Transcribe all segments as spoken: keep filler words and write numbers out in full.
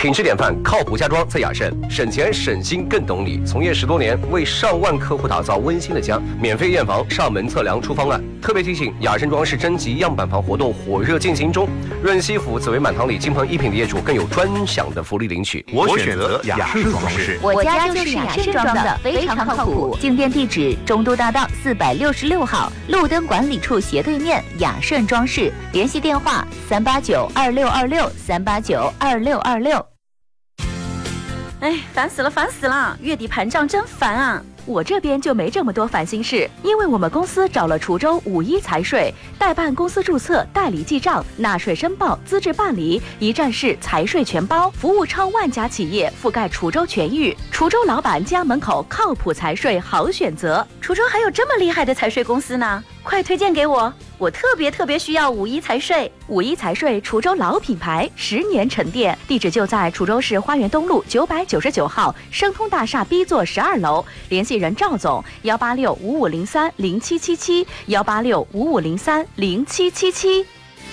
品质典范，靠谱家装在雅盛，省钱省心更懂你。从业十多年，为上万客户打造温馨的家。免费验房、上门测量、出方案。特别提醒：雅盛装饰征集样板房活动火热进行中，润西府紫薇满堂里金鹏一品的业主更有专享的福利领取。 我选择雅盛装饰， 我家就是雅盛装的，非常靠谱。进店地址：中都大道四百六十六号，路灯管理处斜对面，雅盛装饰。联系电话：三八九二六二六三八九二六二六。 哎，烦死了，烦死了！月底盘账真烦啊！我这边就没这么多烦心事，因为我们公司找了滁州五一财税，代办公司注册、代理记账、纳税申报、资质办理，一站式财税全包，服务超万家企业，覆盖滁州全域。滁州老板家门口靠谱财税好选择。滁州还有这么厉害的财税公司呢，快推荐给我！我特别特别需要五一财税。五一财税滁州老品牌，十年沉淀，地址就在滁州市花园东路九百九十九号升通大厦 B 座十二楼，联系人赵总：幺八六五五零三零七七七，幺八六五五零三零七七七。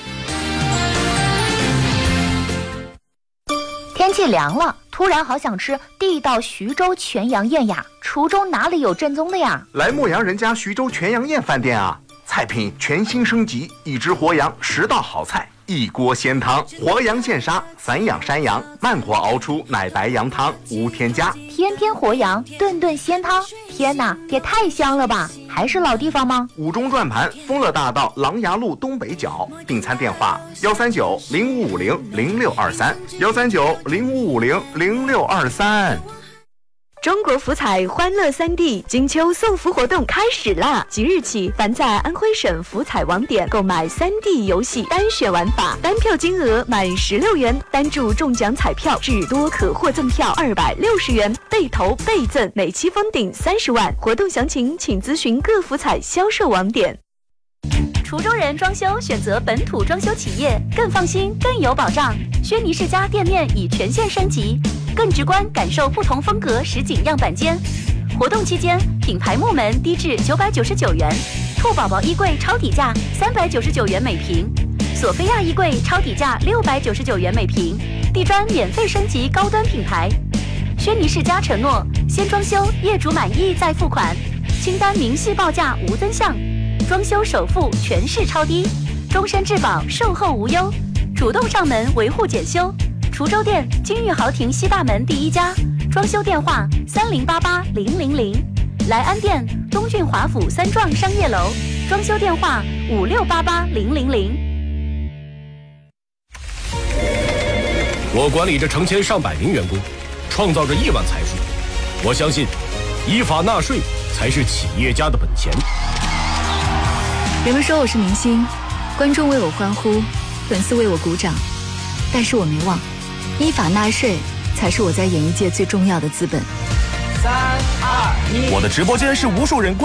天气凉了，突然好想吃地道徐州全羊宴呀！滁州哪里有正宗的呀？ 来牧羊人家徐州全羊宴饭店啊！菜品全新升级，一只活羊，十道好菜，一锅鲜汤，活羊现杀，散养山羊，慢火熬出奶白羊汤，无添加。 天天活羊，顿顿鲜汤，天哪，也太香了吧！还是老地方吗？ 五中转盘，丰乐大道狼牙路东北角。订餐电话：幺三九零五五零零六二三，幺三九零五五零零六二三。 中国福彩欢乐三 D 金秋送福活动开始啦！即日起，凡在安徽省福彩网点购买三 D 游戏单选玩法，单票金额满十六元，单注中奖彩票至多可获赠票二百六十元，倍投倍赠，每期封顶三十万。活动详情请咨询各福彩销售网点。滁州人装修选择本土装修企业，更放心，更有保障。轩尼世家店面已全线升级，更直观感受不同风格实景样板间。活动期间，品牌木门低至九百九十九元，兔宝宝衣柜超底价三百九十九元每平，索菲亚衣柜超底价六百九十九元每平，地砖免费升级高端品牌。轩尼世家承诺，先装修，业主满意再付款，清单明细报价无增项，装修首付全市超低，终身质保，售后无忧，主动上门维护检修。滁州店金玉豪庭西大门第一家，装修电话三零八八零零零。莱安店东郡华府三幢商业楼，装修电话五六八八零零零。 我管理着成千上百名员工，创造着亿万财富。我相信，依法纳税才是企业家的本钱。 人们说我是明星，观众为我欢呼，粉丝为我鼓掌，但是我没忘，依法纳税才是我在演艺界最重要的资本。 三二一，我的直播间是无数人关